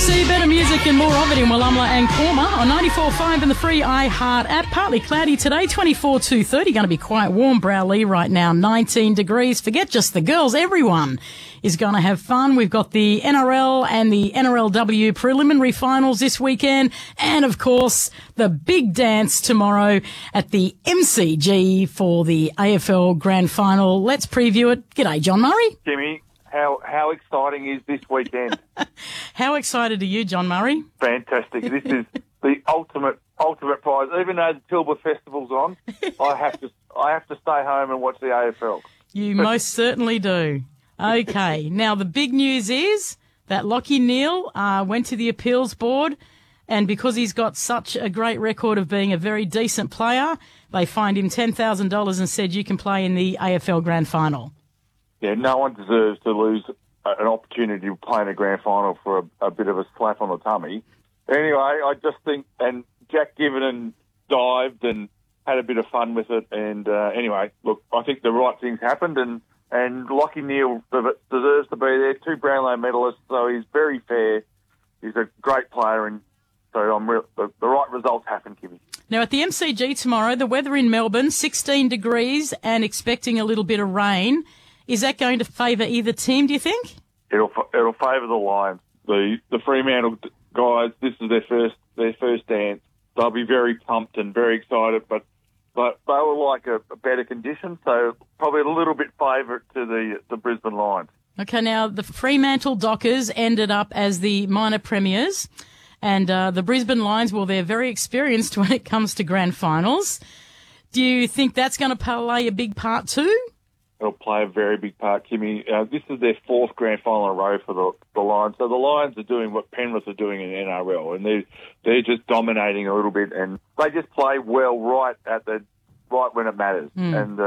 ABC, better music and more of it in Wallumbilla and Corma on 94.5 and the free iHeart app. Partly cloudy today, 24 to 30. Going to be quite warm. Browley right now, 19 degrees. Forget just the girls. Everyone is going to have fun. We've got the NRL and the NRLW preliminary finals this weekend. And, of course, the big dance tomorrow at the MCG for the AFL Grand Final. Let's preview it. G'day, John Murray. Jimmy, how exciting is this weekend? How excited are you, John Murray? Fantastic. This is the ultimate prize. Even though the Tilba Festival's on, I have to stay home and watch the AFL. You most certainly do. Okay. Now, the big news is that Lachie Neale went to the appeals board, and because he's got such a great record of being a very decent player, they fined him $10,000 and said you can play in the AFL Grand Final. Yeah, no one deserves to lose an opportunity to play in a grand final for a bit of a slap on the tummy. Anyway, I just think, and Jack Givenden dived and had a bit of fun with it. And anyway, look, I think the right things happened, and Lachie Neale deserves to be there. 2 Brownlow medalists, so he's very fair. He's a great player, and so the right results happen, Kimmy. Now, at the MCG tomorrow, the weather in Melbourne, 16 degrees and expecting a little bit of rain. Is that going to favour either team, do you think? It'll favour the Lions. The Fremantle guys, this is their first dance. They'll be very pumped and very excited, but they will like a better condition, so probably a little bit favourite to the Brisbane Lions. Okay, now the Fremantle Dockers ended up as the minor premiers, and the Brisbane Lions, well, they're very experienced when it comes to grand finals. Do you think that's going to play a big part too? It'll play a very big part, Kimmy. This is their 4th grand final in a row for the Lions. So the Lions are doing what Penrith are doing in the NRL, and they're just dominating a little bit, and they just play well right when it matters. And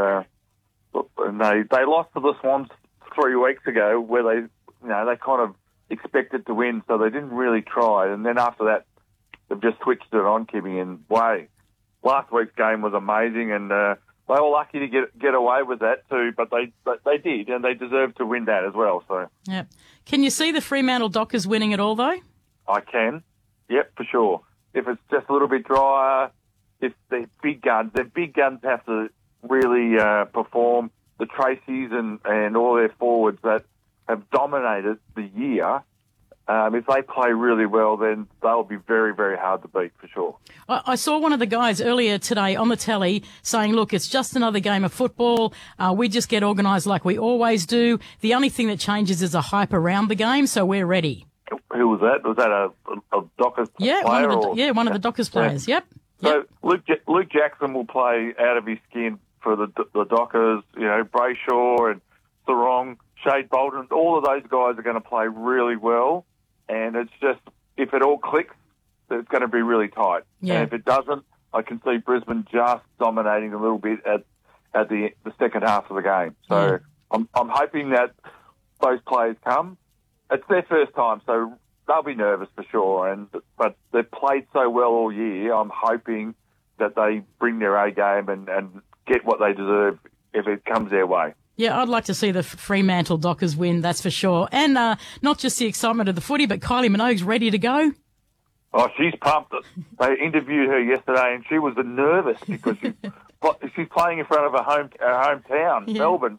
they lost to the Swans 3 weeks ago, where they kind of expected to win, so they didn't really try. And then after that, they've just switched it on, Kimmy. And last week's game was amazing, and they were lucky to get away with that too, but they did, and they deserve to win that as well. So, yep. Can you see the Fremantle Dockers winning it all, though? I can. Yep, for sure. If it's just a little bit drier, if they're big guns, have to really perform. The Tracys and all their forwards that have dominated the year. If they play really well, then they'll be very, very hard to beat for sure. I saw one of the guys earlier today on the telly saying, look, it's just another game of football. We just get organised like we always do. The only thing that changes is a hype around the game, so we're ready. Who was that? Was that a Dockers player? One of the Dockers players, yep. So Luke Jackson will play out of his skin for the Dockers, Brayshaw and Sarong, Shade Bolton. All of those guys are going to play really well. And it's just, if it all clicks, it's going to be really tight. Yeah. And if it doesn't, I can see Brisbane just dominating a little bit at the second half of the game. So I'm hoping that those players come. It's their first time, so they'll be nervous for sure. But they've played so well all year. I'm hoping that they bring their A game and get what they deserve if it comes their way. Yeah, I'd like to see the Fremantle Dockers win, that's for sure. And not just the excitement of the footy, but Kylie Minogue's ready to go. Oh, she's pumped. They interviewed her yesterday, and she was nervous because she's playing in front of her hometown, Melbourne.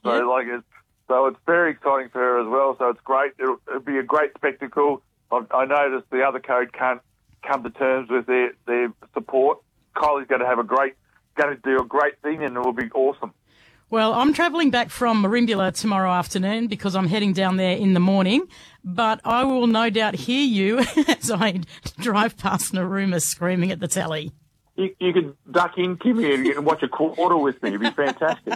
So it's very exciting for her as well. So it's great. It'll be a great spectacle. I noticed the other code can't come to terms with their support. Kylie's going to do a great thing, and it will be awesome. Well, I'm travelling back from Merimbula tomorrow afternoon because I'm heading down there in the morning, but I will no doubt hear you as I drive past Narooma screaming at the telly. You could duck in, Kimmy, and watch a quarter with me. It'd be fantastic.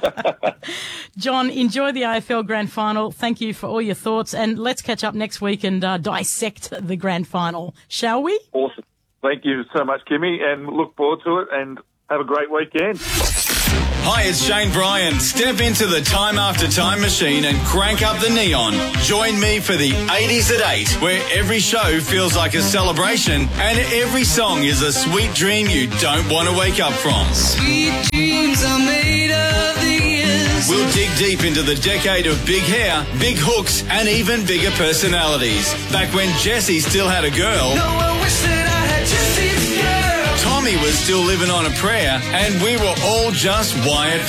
John, enjoy the AFL Grand Final. Thank you for all your thoughts, and let's catch up next week and dissect the Grand Final, shall we? Awesome. Thank you so much, Kimmy, and look forward to it, and have a great weekend. Hi, it's Shane Bryan. Step into the Time After Time machine and crank up the neon. Join me for the 80s at 8, where every show feels like a celebration and every song is a sweet dream you don't want to wake up from. Sweet dreams are made of the years We'll dig deep into the decade of big hair, big hooks, and even bigger personalities. Back when Jessie still had a girl, Tommy was still living on a prayer, and we were all just wired for